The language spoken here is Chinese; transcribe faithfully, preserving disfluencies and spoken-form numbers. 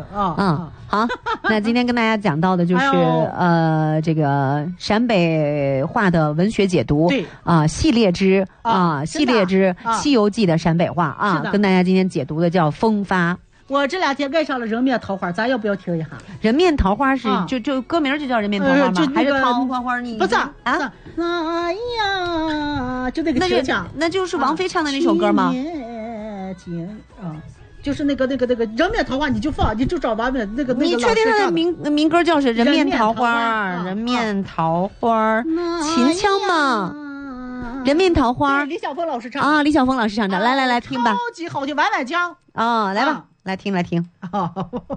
啊嗯，好，那今天跟大家讲到的就是、哎、呃这个陕北话的文学解读， 对啊、呃、系列之啊、呃、系列之啊 《西游记》的陕北话啊，跟大家今天解读的叫风发。 我这两天爱上了人面桃花，咱要不要听一下？ 人面桃花是、 啊、 就就歌名就叫人面桃花吗？呃那个、 还是桃花花？你不是啊？ 哎呀，就那个那就那就是王菲唱的那首歌吗？ 啊，就是那个那个那个人面桃花，你就放，你就找完了那个那个。 你确定他的民民歌叫是人面桃花？人面桃花，秦腔吗？人面桃花， 李晓峰老师唱啊，李晓峰老师唱的，来来来听吧， 超级好听，晚晚江啊，来吧，来听来听。